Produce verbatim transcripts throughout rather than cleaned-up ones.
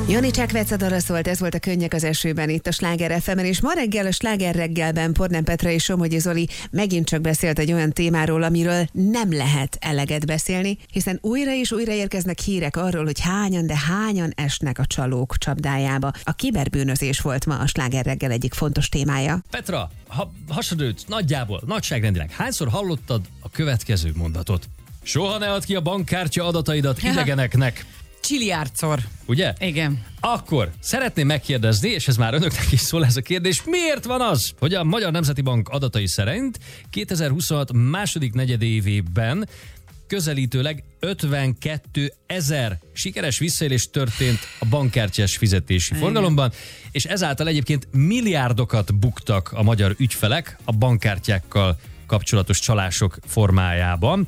Janicság Vecadara szólt, ez volt a Könnyek az esőben itt a Sláger ef emen, és ma reggel a Sláger reggelben Pornem Petra és Somogyi Zoli megint csak beszélt egy olyan témáról, amiről nem lehet eleget beszélni, hiszen újra és újra érkeznek hírek arról, hogy hányan, de hányan esnek a csalók csapdájába. A kiberbűnözés volt ma a Sláger reggel egyik fontos témája. Petra, ha hasadőt nagyjából, nagyságrendileg, hányszor hallottad a következő mondatot? Soha ne add ki a bankkártya adataidat idegeneknek. Csiliárdszor. Ugye? Igen. Akkor szeretném megkérdezni, és ez már önöknek is szól ez a kérdés, miért van az, hogy a Magyar Nemzeti Bank adatai szerint kétezer-huszonhat második negyedévében közelítőleg ötvenkétezer sikeres visszaélés történt a bankkártyás fizetési Igen. forgalomban, és ezáltal egyébként milliárdokat buktak a magyar ügyfelek a bankkártyákkal kapcsolatos csalások formájában.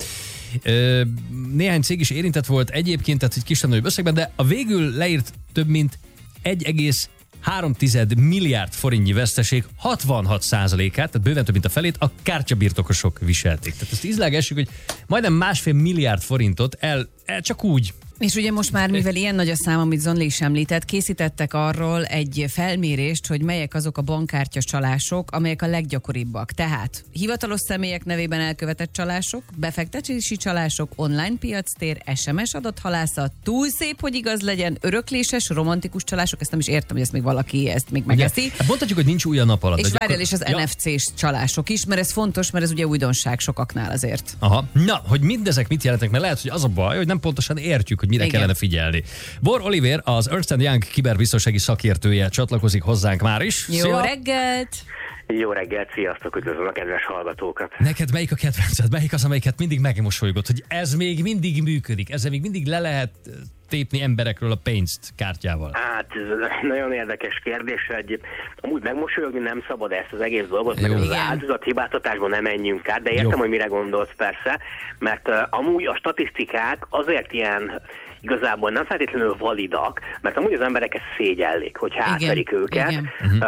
Néhány cég is érintett volt egyébként, tehát egy kisebb-nagyobb összegben, de a végül leírt több mint egy egész három milliárd forintnyi veszteség hatvanhat százalékát, tehát bőven több mint a felét a kártyabirtokosok viselték. Tehát ezt ízlágessük, hogy majdnem másfél milliárd forintot el, el csak úgy. És ugye most már, mivel ilyen nagy a szám, amit Zonli is említett, készítettek arról egy felmérést, hogy melyek azok a bankkártya csalások, amelyek a leggyakoribbak. Tehát hivatalos személyek nevében elkövetett csalások, befektetési csalások, online piactér, es em es adathalászat, túl szép, hogy igaz legyen, örökléses, romantikus csalások, ezt nem is értem, hogy ezt még valaki ezt még megeszi. Hát mondhatjuk, hogy nincs új a nap alatt. És várjál, és az ja. en ef cés csalások is, mert ez fontos, mert ez ugye újdonság sokaknál azért. Aha. Na, hogy mindezek mit jelentek, mert lehet, hogy az a baj, hogy nem pontosan értjük, hogy mire Igen. kellene figyelni. Bor Oliver, az Ernst and Young kiberbiztonsági szakértője csatlakozik hozzánk már is. Jó Szia. reggelt! Jó reggelt, sziasztok, üdvözlöm a kedves hallgatókat. Neked melyik a kedvenced? Melyik az, amelyiket mindig megmosolygott, hogy ez még mindig működik, ezzel még mindig le lehet tépni emberekről a pénzt kártyával? Hát, ez nagyon érdekes kérdés, hogy amúgy megmosolyogni nem szabad ezt az egész dolgot, meg az áldozathibáztatásban nem menjünk át, de értem, Jó. hogy mire gondolsz persze, mert uh, amúgy a statisztikák azért ilyen igazából nem feltétlenül validak, mert amúgy az emberek ezt szégyellik, hogy átverik őket. Igen.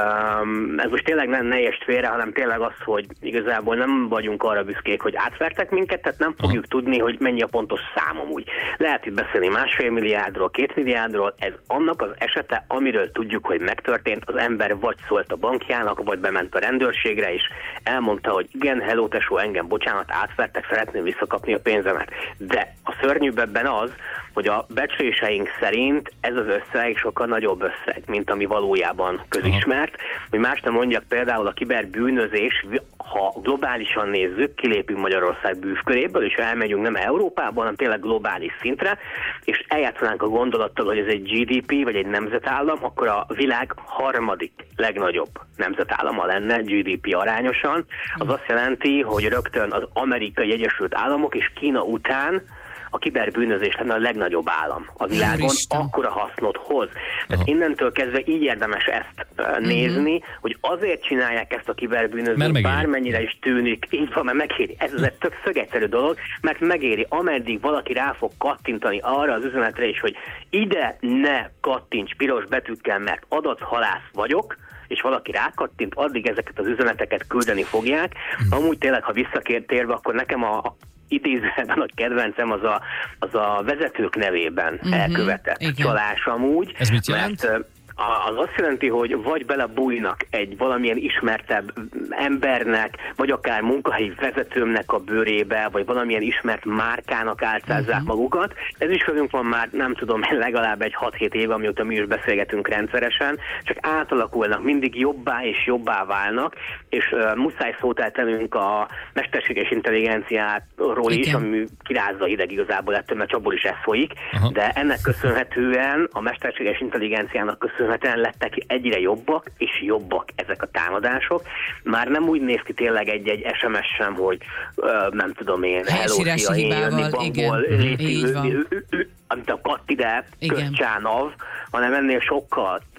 Um, ez most tényleg nem ne értsd félre, hanem tényleg az, hogy igazából nem vagyunk arra büszkék, hogy átvertek minket, tehát nem fogjuk Aha. tudni, hogy mennyi a pontos szám amúgy. Lehet itt beszélni másfél milliárdról, két milliárdról, ez annak az esete, amiről tudjuk, hogy megtörtént, az ember vagy szólt a bankjának, vagy bement a rendőrségre, és elmondta, hogy igen, hello tesó, engem bocsánat, átvertek, szeretném visszakapni a pénzemet. De a szörnyűbb ebben az, hogy a becsléseink szerint ez az összeg sokkal nagyobb összeg, mint ami valójában közismert. Hogy más nem mondjak, például a kiberbűnözés, ha globálisan nézzük, kilépünk Magyarország bűvköréből, és elmegyünk nem Európában, hanem tényleg globális szintre, és eljátszanánk a gondolattal, hogy ez egy gé dé pé, vagy egy nemzetállam, akkor a világ harmadik legnagyobb nemzetállama lenne gé dé pé arányosan. Az azt jelenti, hogy rögtön az Amerikai Egyesült Államok és Kína után a kiberbűnözés lenne a legnagyobb állam a világon, akkora hasznot hoz. Tehát Aha. innentől kezdve így érdemes ezt uh, nézni, uh-huh. hogy azért csinálják ezt a kiberbűnözést, bármennyire is tűnik, így van, mert megéri. Ez egy tök szögegyszerű dolog, mert megéri, ameddig valaki rá fog kattintani arra az üzenetre is, hogy ide ne kattints piros betűkkel, mert adathalász vagyok, és valaki rákattint, addig ezeket az üzeneteket küldeni fogják. Uh-huh. Amúgy tényleg, ha visszatérve, akkor nekem a, a idézőben a kedvencem az a, az a vezetők nevében uh-huh. elkövetett Igen. csalás amúgy. Ez mit jelent? Mert az azt jelenti, hogy vagy belebújnak egy valamilyen ismertebb embernek, vagy akár munkahelyi vezetőmnek a bőrébe, vagy valamilyen ismert márkának álcázzák uh-huh. magukat. Ez is velünk van már, nem tudom, legalább egy hat-hét éve, amióta mi is beszélgetünk rendszeresen, csak átalakulnak, mindig jobbá és jobbá válnak, és uh, muszáj szót eltenünk a mesterséges intelligenciáról is, ami kirázza hideg igazából ettől, mert csapból is ez folyik, uh-huh. de ennek köszönhetően, a mesterséges intelligenciának köszönhetően lettek egyre jobbak és jobbak ezek a támadások. Már nem úgy néz ki tényleg egy-egy es em es sem, hogy uh, nem tudom én, hello, szia, én jönni bankból, léti, amit a katt ide, köcsánav, hanem ennél sokkal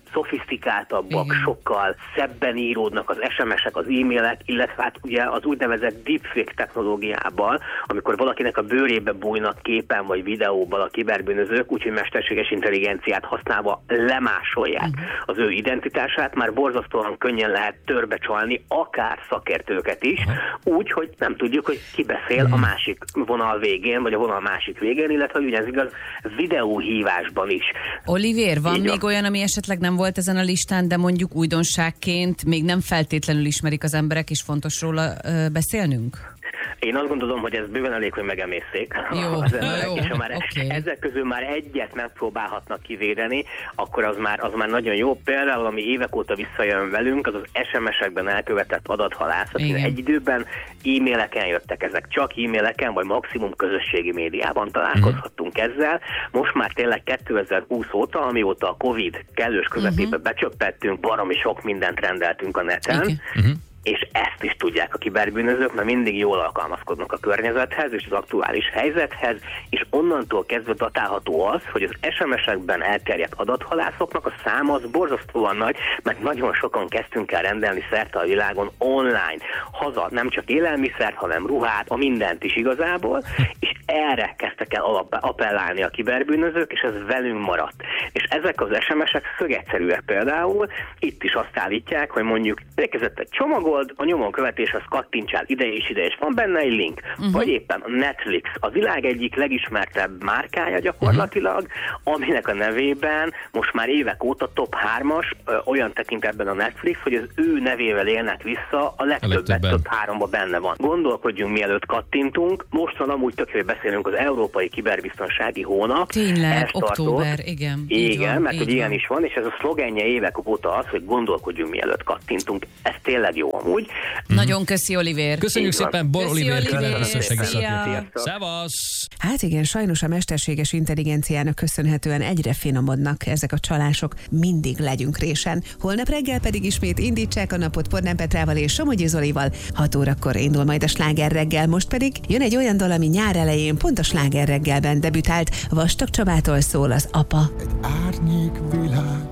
szofisztikáltabbak, Igen. sokkal szebben íródnak az es em esek, az e-mailek, illetve hát ugye az úgynevezett deepfake technológiával, amikor valakinek a bőrébe bújnak képen vagy videóban a kiberbűnözők, úgyhogy mesterséges intelligenciát használva lemásolják uh-huh. az ő identitását, már borzasztóan könnyen lehet törbecsalni akár szakértőket is, uh-huh. úgy, hogy nem tudjuk, hogy ki beszél uh-huh. a másik vonal végén, vagy a vonal másik végén, illetve ugyanez igaz videóhívásban is. Olivér, van Így még van. olyan, ami esetleg nem volt ezen a listán, de mondjuk újdonságként még nem feltétlenül ismerik az emberek, és fontos róla ö, beszélnünk? Én azt gondolom, hogy ez bőven elég, hogy megemészszék Jó, az emberek, jó, és ha már okay. ezek közül már egyet megpróbálhatnak kivédeni, akkor az már, az már nagyon jó. Például, ami évek óta visszajön velünk, az az es em esekben elkövetett adathalászat. Egy időben e-maileken jöttek ezek, csak e-maileken, vagy maximum közösségi médiában találkozhattunk uh-huh. ezzel. Most már tényleg kétezer-húsz óta, amióta a Covid kellős közepébe uh-huh. becsöppettünk, baromi sok mindent rendeltünk a neten, uh-huh. és ezt is tudják a kiberbűnözők, mert mindig jól alkalmazkodnak a környezethez és az aktuális helyzethez, és onnantól kezdve datálható az, hogy az es em esekben elterjedt adathalászoknak a száma az borzasztóan nagy, mert nagyon sokan kezdtünk el rendelni szerte a világon online, haza nem csak élelmiszert, hanem ruhát, a mindent is igazából, és erre kezdtek el appellálni a kiberbűnözők, és ez velünk maradt. És ezek az es em esek szögegyszerűek például, itt is azt állítják, hogy mondjuk érkezett egy csomagol, a nyomon követéshez kattintsál ide és ide, és van benne egy link. Uh-huh. Vagy éppen a Netflix, a világ egyik legismertebb márkája gyakorlatilag, uh-huh. aminek a nevében most már évek óta top hármas, ö, olyan tekintetben a Netflix, hogy az ő nevével élnek vissza, a legtöbbet top háromba benne van. Gondolkodjunk, mielőtt kattintunk. Most van amúgy tök, hogy beszélünk az Európai Kiberbiztonsági Hónap. Tényleg, október, igen. Igen, van, mert hogy ilyen van. is van, és ez a szlogenje évek óta az, hogy gondolkodjunk, mielőtt kattintunk. Ez tényleg jó amúgy. Nagyon köszi, Olivér. Köszönjük Így van. szépen, Bor Köszi, Olivér. Olivér. Szia. Szia. Szevasz! Hát igen, sajnos a mesterséges intelligenciának köszönhetően egyre finomodnak ezek a csalások, mindig legyünk résen. Holnap reggel pedig ismét indítsák a napot Pornán Petrával és Somogyi Zolival. hat órakor indul majd a Sláger reggel, most pedig jön egy olyan dal, ami nyár elején pont a Sláger reggelben debütált. Vastag Csabától szól az Apa. Egy árnyék világ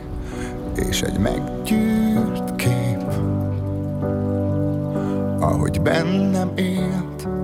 és egy meggyűrt kép, ahogy bennem élt